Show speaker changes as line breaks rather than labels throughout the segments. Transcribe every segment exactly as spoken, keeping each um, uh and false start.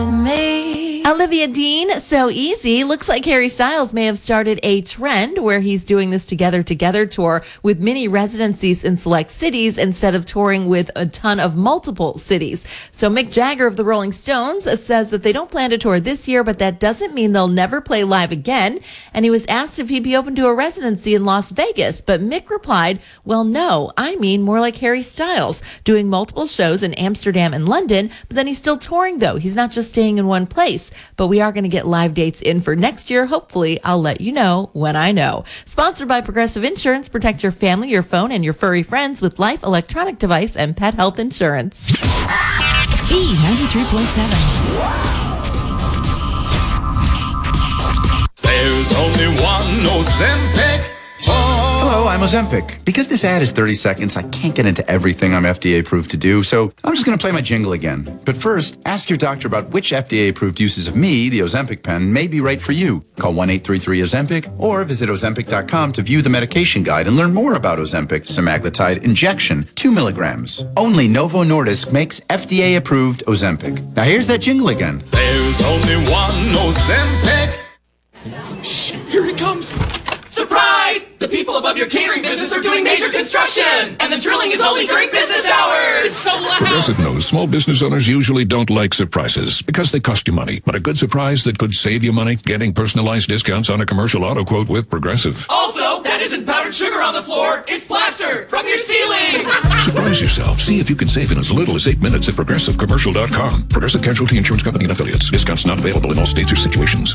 Olivia Dean, So Easy. Looks like Harry Styles may have started a trend where he's doing this Together Together tour with mini residencies in select cities instead of touring with a ton of multiple cities. So Mick Jagger of the Rolling Stones says that they don't plan to tour this year, but that doesn't mean they'll never play live again. And he was asked if he'd be open to a residency in Las Vegas, but Mick replied, well, no, I mean more like Harry Styles, doing multiple shows in Amsterdam and London, but then he's still touring though. He's not just staying in one place. But we are going to get live dates in for next year. Hopefully, I'll let you know when I know. Sponsored by Progressive Insurance. Protect your family, your phone, and your furry friends with life, electronic device, and pet health insurance.
B ninety-three point seven.
There's only one Ozempic.
Hello, I'm Ozempic. Because this ad is thirty seconds, I can't get into everything I'm F D A approved to do, so I'm just going to play my jingle again. But first, ask your doctor about which F D A approved uses of me, the Ozempic pen, may be right for you. Call one eight three three Ozempic or visit Ozempic dot com to view the medication guide and learn more about Ozempic semaglutide injection, two milligrams. Only Novo Nordisk makes F D A approved Ozempic. Now here's that jingle again.
There's only one Ozempic.
Shh, here it comes. Surprise! The people above your catering business are doing major construction, and the drilling is only during business hours. It's so loud.
Progressive knows small business owners usually don't like surprises because they cost you money. But a good surprise that could save you money, getting personalized discounts on a commercial auto quote with Progressive.
Also, that isn't powdered sugar on the floor. It's plaster from your ceiling.
Surprise yourself. See if you can save in as little as eight minutes at progressive commercial dot com. Progressive Casualty Insurance Company and Affiliates. Discounts not available in all states or situations.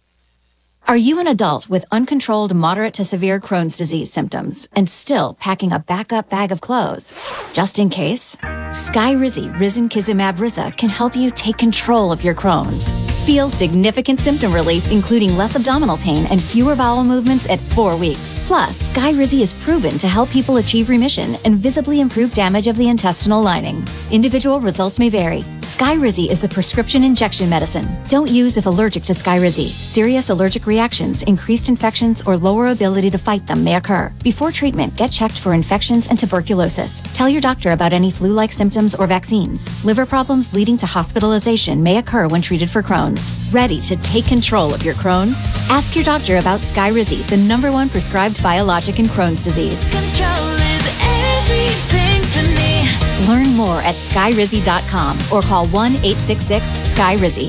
Are you an adult with uncontrolled moderate to severe Crohn's disease symptoms and still packing a backup bag of clothes? Just in case, Skyrizi Risankizumab Riza can help you take control of your Crohn's. Feel significant symptom relief, including less abdominal pain and fewer bowel movements at four weeks. Plus, Skyrizi is proven to help people achieve remission and visibly improve damage of the intestinal lining. Individual results may vary. Skyrizi is a prescription injection medicine. Don't use if allergic to Skyrizi. Serious allergic reactions, increased infections, or lower ability to fight them may occur. Before treatment, get checked for infections and tuberculosis. Tell your doctor about any flu-like symptoms or vaccines. Liver problems leading to hospitalization may occur when treated for Crohn's. Ready to take control of your Crohn's? Ask your doctor about Skyrizi, the number one prescribed biologic in Crohn's disease.
Control is everything to me.
Learn more at skyrizi dot com or call one eight six six Skyrizi.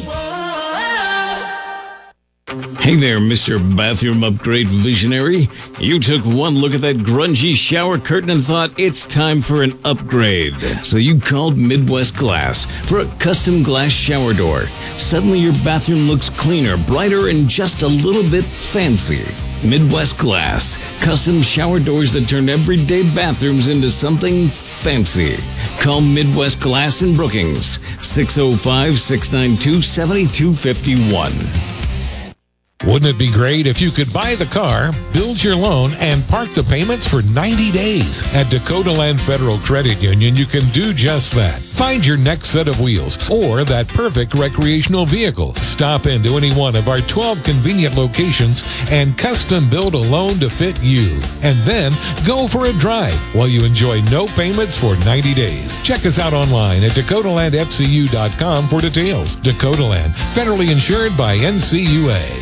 Hey there, Mister Bathroom Upgrade Visionary. You took one look at that grungy shower curtain and thought it's time for an upgrade. So you called Midwest Glass for a custom glass shower door. Suddenly your bathroom looks cleaner, brighter, and just a little bit fancy. Midwest Glass, custom shower doors that turn everyday bathrooms into something fancy. Call Midwest Glass in Brookings, six oh five, six nine two, seven two five one.
Wouldn't it be great if you could buy the car, build your loan, and park the payments for ninety days? At Dakota Land Federal Credit Union, you can do just that. Find your next set of wheels or that perfect recreational vehicle. Stop into any one of our twelve convenient locations and custom build a loan to fit you. And then go for a drive while you enjoy no payments for ninety days. Check us out online at dakota land f c u dot com for details. Dakota Land, federally insured by N C U A.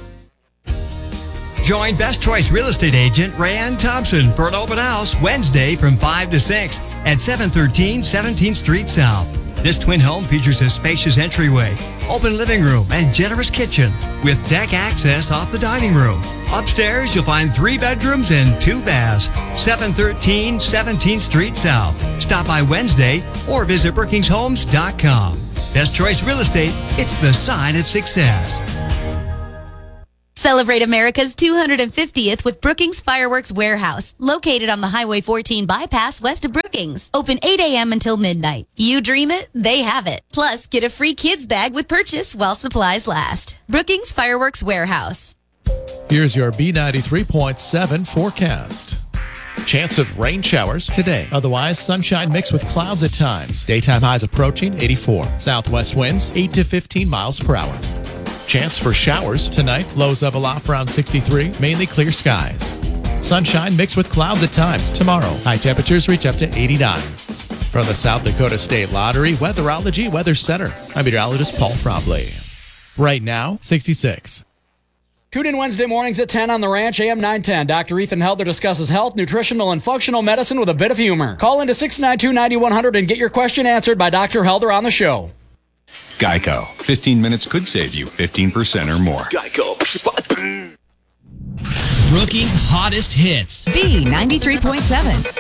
Join Best Choice Real Estate Agent Rayanne Thompson for an open house Wednesday from five to six at seven thirteen seventeenth Street South. This twin home features a spacious entryway, open living room, and generous kitchen with deck access off the dining room. Upstairs, you'll find three bedrooms and two baths. seven thirteen seventeenth Street South. Stop by Wednesday or visit brookings homes dot com. Best Choice Real Estate, it's the sign of success.
Celebrate America's two hundred fiftieth with Brookings Fireworks Warehouse, located on the Highway fourteen bypass west of Brookings. Open eight a.m. until midnight. You dream it, they have it. Plus, get a free kids bag with purchase while supplies last. Brookings Fireworks Warehouse.
Here's your B ninety-three point seven forecast. Chance of rain showers today. Otherwise, sunshine mixed with clouds at times. Daytime highs approaching eighty-four. Southwest winds eight to fifteen miles per hour. Chance for showers tonight. Lows level off around sixty-three. Mainly clear skies. Sunshine mixed with clouds at times tomorrow. High temperatures reach up to eighty-nine. From the South Dakota State Lottery Weatherology Weather Center, I'm meteorologist Paul Frobley. Right now, sixty-six.
Tune in Wednesday mornings at ten on The Ranch, A M nine ten. Doctor Ethan Helder discusses health, nutritional, and functional medicine with a bit of humor. Call into six nine two, nine one zero zero and get your question answered by Doctor Helder on the show.
Geico. fifteen minutes could save you fifteen percent or more.
Geico.
Brookings' hottest hits. B ninety-three point seven.